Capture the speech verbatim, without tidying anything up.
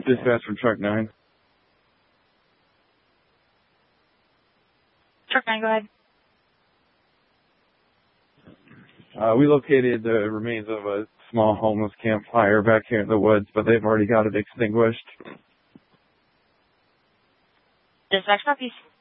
Dispatch from Truck nine. Truck nine, go ahead. Uh, we located the remains of a small homeless campfire back here in the woods, but they've already got it extinguished. Dispatch copies.